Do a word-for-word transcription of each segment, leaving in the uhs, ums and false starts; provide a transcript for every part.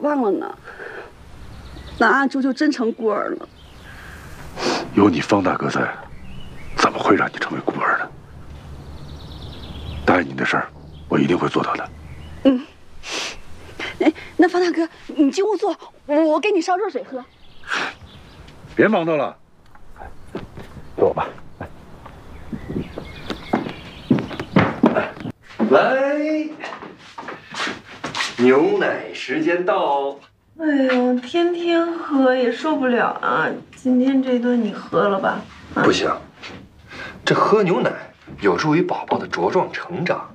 忘了呢。那阿朱就真成孤儿了。 有你方大哥在，怎么会让你成为孤儿呢？答应你的事儿，我一定会做到的。 嗯。哎，那方大哥，你进屋坐，我我给你烧热水喝。 别忙叨了，坐吧。 来，牛奶时间到。 哎呦，天天喝也受不了啊！今天这顿你喝了吧？ 啊、不行，这喝牛奶有助于宝宝的茁壮成长。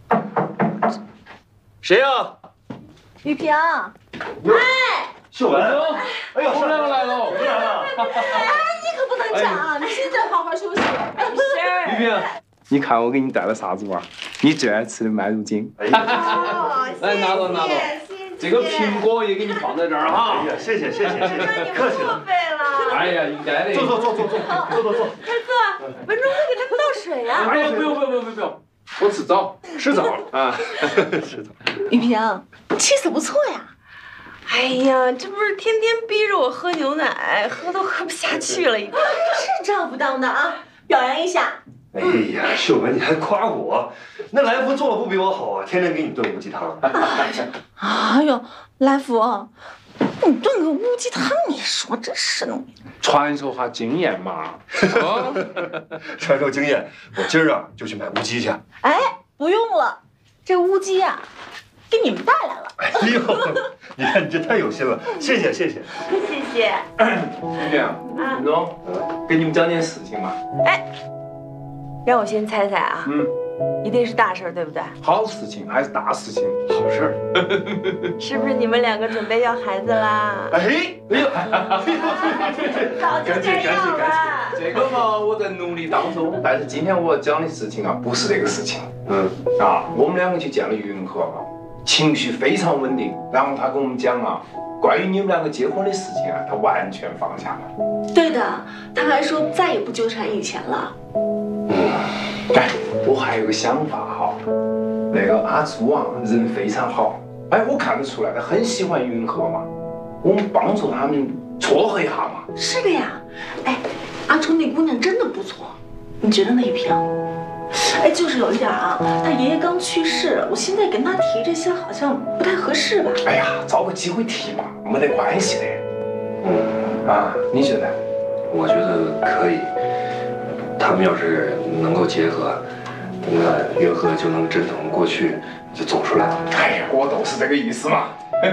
谁呀、啊？ 雨萍。哎， 秀文。哎呦， 我来了来了， 我来了。 哎，你可不能讲啊！你现在好好休息。没事。 雨萍，你看我给你带了啥子吧？你最爱吃的麦乳精。 哦， 来拿着拿着。这个苹果也给你放在这儿哈。 哎呀，谢谢谢谢谢谢，客气了。 哎呀，应该的。 坐坐坐坐坐坐坐坐。 快坐，文忠，快给他们倒水啊！ 哎呀，不用不用不用不用，我吃枣， 吃枣啊， 吃枣。 雨萍，气色不错呀。哎呀，这不是天天逼着我喝牛奶，喝都喝不下去了，是丈夫当的啊，表扬一下。 哎呀，秀文，你还夸我？那来福做的不比我好啊，天天给你炖乌鸡汤。 哎呦，来福，你炖个乌鸡汤，你说这是弄传授下经验嘛。啊， 传授经验，我今儿啊就去买乌鸡去。 哎，不用了，这乌鸡啊，给你们带来了。 哎呦，你看你这太有心了，谢谢谢谢。 谢谢。 雨萍，文忠，给你们讲件事情嘛。 哎。让我先猜猜啊， 嗯， 一定是大事，对不对？ 好事情还是大事情？好事儿。 是不是你们两个准备要孩子啦？ 哎，哎呦， 早就该要了。 这个嘛，我在努力当中。但是今天我要讲的事情啊，不是这个事情。 嗯， 啊，我们两个去见了云禾啊，情绪非常稳定。然后他跟我们讲啊，关于你们两个结婚的事情啊，他完全放下了。 对的，他还说再也不纠缠以前了。 哎，我还有个想法哈，那个阿朱啊，人非常好，哎，我看得出来，他很喜欢云禾嘛，我们帮助他们撮合一下嘛。 是的呀，哎，阿朱那姑娘真的不错，你觉得呢，雨萍？哎，就是有一点啊，他爷爷刚去世，我现在跟他提这些好像不太合适吧？ 哎呀，找个机会提嘛，没得关系的。 嗯啊，你觉得？ 我觉得可以。他们要是能够结合，那云禾就能真从过去就走出来了。 哎呀，我都是这个意思嘛。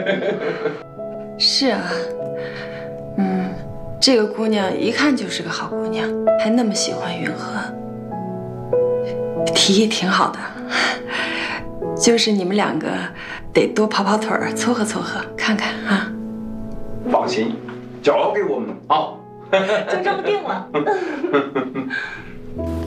是啊，嗯，这个姑娘一看就是个好姑娘，还那么喜欢云禾，提议挺好的。就是你们两个得多跑跑腿儿，撮合撮合，看看啊。 放心，交给我们啊。 就这么定了。